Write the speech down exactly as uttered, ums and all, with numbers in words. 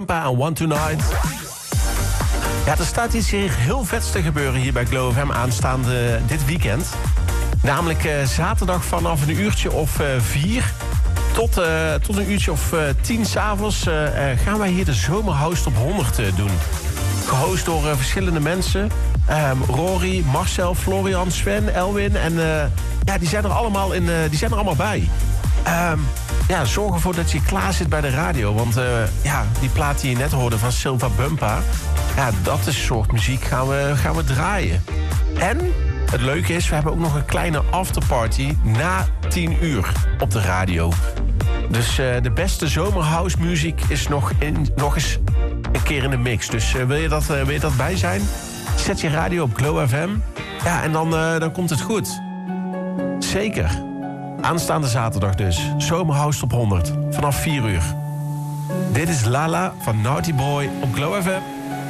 Bumpa en One Tonight. Ja, er staat iets hier heel vets te gebeuren hier bij Glow F M aanstaande dit weekend. Namelijk uh, zaterdag vanaf een uurtje of uh, vier tot, uh, tot een uurtje of uh, tien s'avonds uh, uh, gaan wij hier de Zomerhouse Top honderd uh, doen. Gehost door uh, verschillende mensen. Um, Rory, Marcel, Florian, Sven, Elwin. En uh, ja, die zijn er allemaal, in, uh, die zijn er allemaal bij. Um, ja, zorg ervoor dat je klaar zit bij de radio. Want uh, ja, die plaat die je net hoorde van Silva Bumpa... ja, dat is soort muziek gaan we, gaan we draaien. En het leuke is, we hebben ook nog een kleine afterparty na tien uur op de radio. Dus uh, de beste zomerhouse muziek is nog, in, nog eens een keer in de mix. Dus uh, wil, je dat, uh, wil je dat bij zijn? Zet je radio op Glow F M. Ja, en dan, uh, dan komt het goed. Zeker. Aanstaande zaterdag dus. Zomerhouse Top honderd. Vanaf vier uur. Dit is Lala van Naughty Boy op Glow F M.